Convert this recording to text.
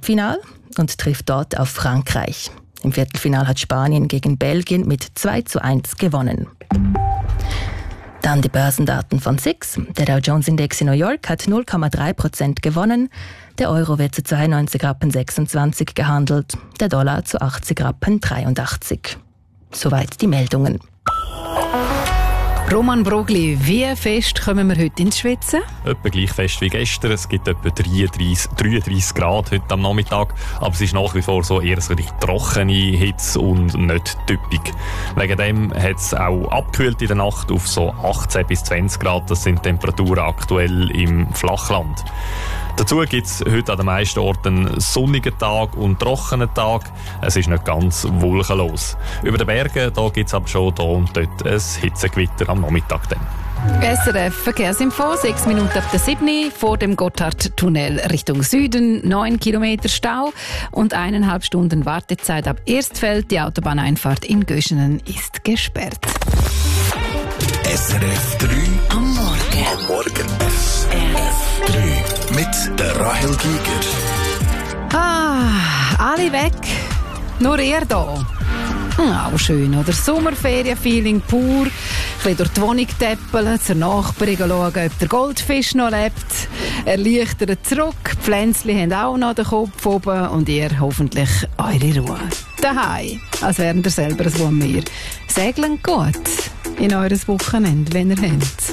Halbfinale und trifft dort auf Frankreich. Im Viertelfinale hat Spanien gegen Belgien mit 2:1 gewonnen. Dann die Börsendaten von SIX. Der Dow Jones Index in New York hat 0,3% gewonnen. Der Euro wird zu 92,26 Rappen gehandelt, der Dollar zu 80,83 Rappen. Soweit die Meldungen. Roman Brogli, wie fest kommen wir heute ins Schwitzen? Etwa gleich fest wie gestern. Es gibt etwa 33 Grad heute am Nachmittag. Aber es ist nach wie vor so eher so die trockene Hitze und nicht typisch. Wegen dem hat es auch abgekühlt in der Nacht auf so 18 bis 20 Grad. Das sind Temperaturen aktuell im Flachland. Dazu gibt es heute an den meisten Orten einen sonnigen Tag und trockenen Tag. Es ist nicht ganz wolkenlos. Über den Bergen gibt es aber schon hier und dort ein Hitzegewitter am Nachmittag. SRF Verkehrsinfo, 6 Minuten ab der 7 vor dem Gotthardtunnel Richtung Süden, 9 Kilometer Stau und 1,5 Stunden Wartezeit ab Erstfeld. Die Autobahneinfahrt in Göschenen ist gesperrt. SRF 3 am Morgen. Am Morgen. SRF 3 mit der Rahel Giger. Alle weg, nur ihr da. Auch schön, oder? Sommerferien-Feeling pur. Ein bisschen durch die Wohnung täppeln, zur Nachbarin schauen, ob der Goldfisch noch lebt. Erleichtert zurück, die Pflänzchen haben auch noch den Kopf oben und ihr hoffentlich eure Ruhe. Daheim, als wären ihr selber so an mir. Segeln gut in eures Wochenende, wenn ihr habt.